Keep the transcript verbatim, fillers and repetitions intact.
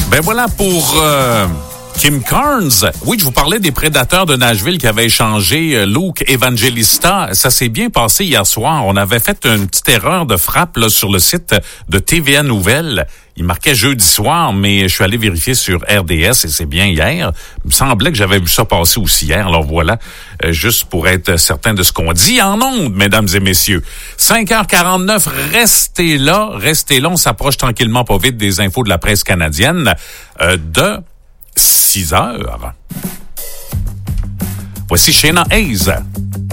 Ben voilà pour euh, Kim Carnes. Oui, je vous parlais des Prédateurs de Nashville qui avaient échangé euh, Luke Evangelista. Ça s'est bien passé hier soir. On avait fait une petite erreur de frappe là, sur le site de T V A Nouvelles. Il marquait jeudi soir, mais je suis allé vérifier sur R D S et c'est bien hier. Il me semblait que j'avais vu ça passer aussi hier. Alors voilà, euh, juste pour être certain de ce qu'on dit en ondes, mesdames et messieurs. cinq heures quarante-neuf, restez là, restez là. On s'approche tranquillement pas vite des infos de la presse canadienne euh, de six heures. Voici Shayna Hayes.